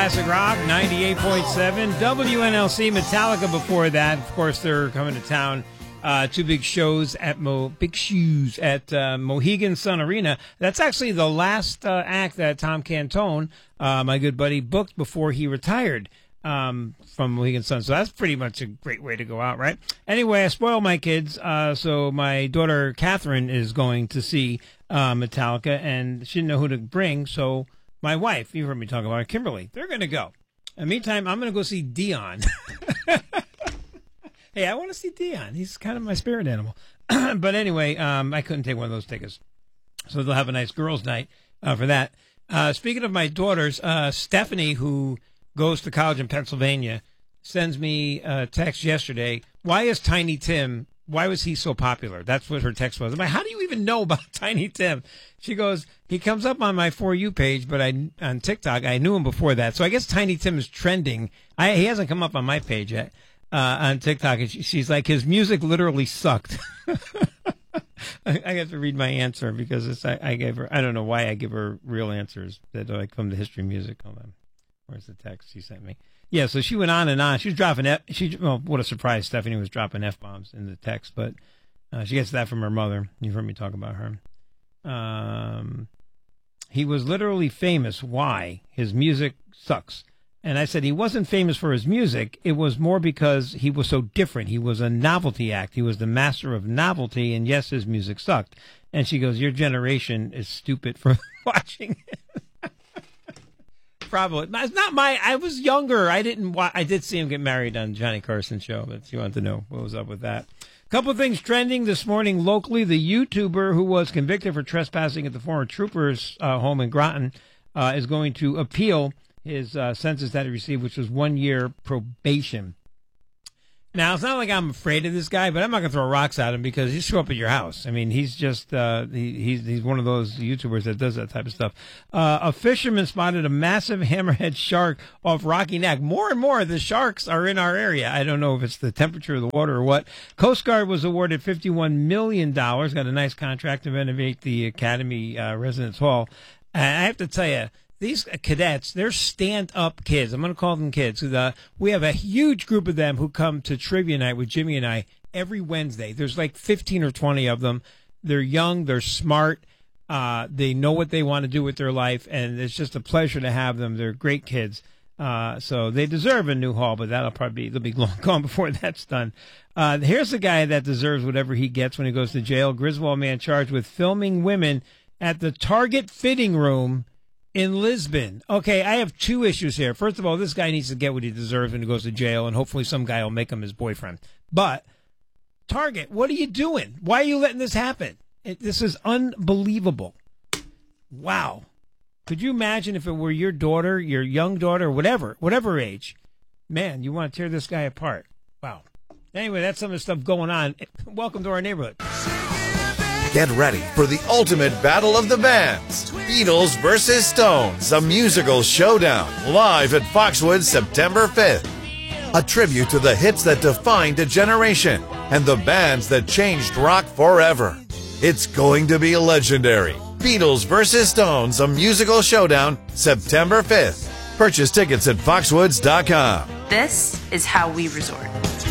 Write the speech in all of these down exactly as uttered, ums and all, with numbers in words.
Classic Rock, ninety-eight point seven. W N L C, Metallica before that. Of course, they're coming to town. Uh, two big shows at Mo, big shoes at uh, Mohegan Sun Arena. That's actually the last uh, act that Tom Cantone, uh, my good buddy, booked before he retired um, from Mohegan Sun. So that's pretty much a great way to go out, right? Anyway, I spoil my kids. Uh, so my daughter, Catherine, is going to see uh, Metallica, and she didn't know who to bring, so my wife, you heard me talk about it, Kimberly, they're going to go. In the meantime, I'm going to go see Dion. Hey, I want to see Dion. He's kind of my spirit animal. But anyway, um, I couldn't take one of those tickets. So they'll have a nice girls' night uh, for that. Uh, speaking of my daughters, uh, Stephanie, who goes to college in Pennsylvania, sends me a text yesterday. Why is Tiny Tim, why was he so popular? That's what her text was. I'm like, how do you even know about Tiny Tim? She goes, he comes up on my For You page, but I on TikTok, I knew him before that. So I guess Tiny Tim is trending. I, he hasn't come up on my page yet. Uh, on TikTok, and she, she's like, his music literally sucked. I, I have to read my answer because it's, I, I gave her, I don't know why I give her real answers that like from the history music. Hold on. Where's the text she sent me? Yeah, so she went on and on. She was dropping, F, she, well, what a surprise. Stephanie was dropping F-bombs in the text, but uh, she gets that from her mother. You've heard me talk about her. Um, he was literally famous. Why? His music sucks. And I said he wasn't famous for his music. It was more because he was so different. He was a novelty act. He was the master of novelty. And yes, his music sucked. And she goes, your generation is stupid for watching it. Probably. It's not my, I was younger. I didn't wa- I did see him get married on Johnny Carson's show, but she wanted to know what was up with that. Couple of things trending this morning locally. The YouTuber who was convicted for trespassing at the former Troopers uh, home in Groton uh, is going to appeal his uh, sentence that he received, which was one year probation. Now, it's not like I'm afraid of this guy, but I'm not going to throw rocks at him because he'll show up at your house. I mean, he's just, uh, he, he's he's one of those YouTubers that does that type of stuff. Uh, a fisherman spotted a massive hammerhead shark off Rocky Neck. More and more of the sharks are in our area. I don't know if it's the temperature of the water or what. Coast Guard was awarded fifty-one million dollars, got a nice contract to renovate the Academy uh, Residence Hall. And I have to tell you, these cadets, they're stand-up kids. I'm going to call them kids. Uh, we have a huge group of them who come to trivia night with Jimmy and I every Wednesday. There's like fifteen or twenty of them. They're young. They're smart. Uh, they know what they want to do with their life, and it's just a pleasure to have them. They're great kids. Uh, so they deserve a new hall, but that'll probably be, they'll be long gone before that's done. Uh, here's a guy that deserves whatever he gets when he goes to jail. Griswold man charged with filming women at the Target fitting room in Lisbon. Okay, I have two issues here. First of all, this guy needs to get what he deserves when he goes to jail, and hopefully some guy will make him his boyfriend. But, Target, what are you doing? Why are you letting this happen? It, this is unbelievable. Wow. Could you imagine if it were your daughter, your young daughter, whatever, whatever age? Man, you want to tear this guy apart. Wow. Anyway, that's some of the stuff going on. Welcome to our neighborhood. Get ready for the ultimate battle of the bands. Beatles versus Stones, a musical showdown, live at Foxwoods September fifth. A tribute to the hits that defined a generation and the bands that changed rock forever. It's going to be legendary. Beatles versus Stones, a musical showdown, September fifth. Purchase tickets at foxwoods dot com. This is how we resort.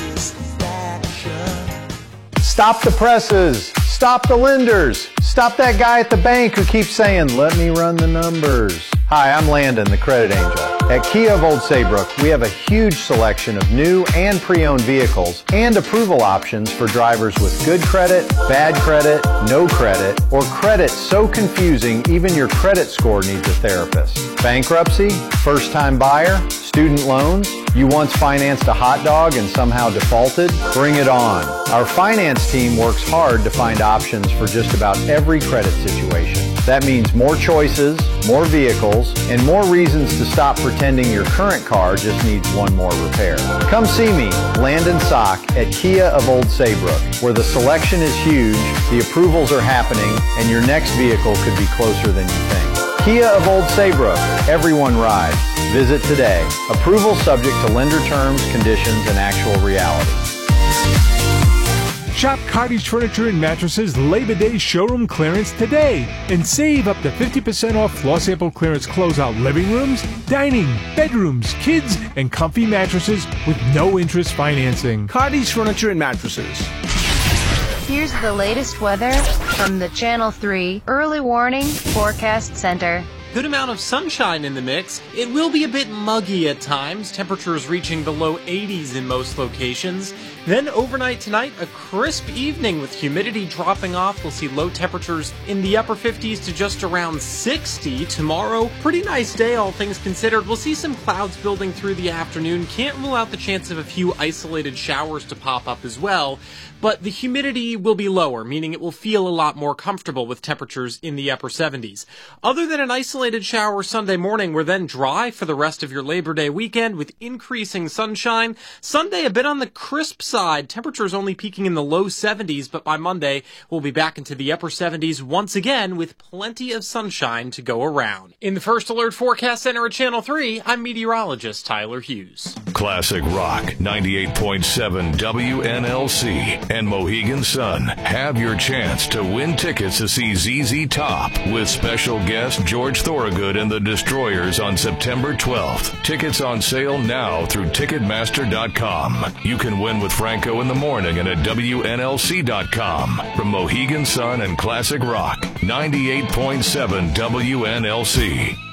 Stop the presses. Stop the lenders. Stop that guy at the bank who keeps saying, let me run the numbers. Hi, I'm Landon, the credit angel. At Kia of Old Saybrook, we have a huge selection of new and pre-owned vehicles and approval options for drivers with good credit, bad credit, no credit, or credit so confusing even your credit score needs a therapist. Bankruptcy, first-time buyer, student loans, you once financed a hot dog and somehow defaulted? Bring it on. Our finance team works hard to find options for just about every credit situation. That means more choices, more vehicles, and more reasons to stop pretending your current car just needs one more repair. Come see me, Landon Sock, at Kia of Old Saybrook, where the selection is huge, the approvals are happening, and your next vehicle could be closer than you think. Kia of Old Saybrook, everyone rides. Visit today. Approval subject to lender terms, conditions, and actual reality. Shop Cottage Furniture and Mattresses Labor Day showroom clearance today and save up to fifty percent off floor sample clearance closeout living rooms, dining, bedrooms, kids, and comfy mattresses with no interest financing. Cottage Furniture and Mattresses. Here's the latest weather from the Channel three Early Warning Forecast Center. Good amount of sunshine in the mix. It will be a bit muggy at times, temperatures reaching the low eighties in most locations. Then overnight tonight, a crisp evening with humidity dropping off. We'll see low temperatures in the upper fifties to just around sixty. Tomorrow, pretty nice day, all things considered. We'll see some clouds building through the afternoon. Can't rule out the chance of a few isolated showers to pop up as well. But the humidity will be lower, meaning it will feel a lot more comfortable with temperatures in the upper seventies. Other than an isolated shower Sunday morning, we're then dry for the rest of your Labor Day weekend with increasing sunshine. Sunday a bit on the crisp side, temperatures only peaking in the low seventies, but by Monday we'll be back into the upper seventies once again with plenty of sunshine to go around. In the First Alert Forecast Center at Channel three, I'm meteorologist Tyler Hughes. Classic Rock ninety-eight point seven W N L C and Mohegan Sun have your chance to win tickets to see Z Z Top with special guest George Thorogood and the Destroyers on September twelfth. Tickets on sale now through Ticketmaster dot com. You can win with Franco in the morning and at W N L C dot com. From Mohegan Sun and Classic Rock ninety-eight point seven W N L C.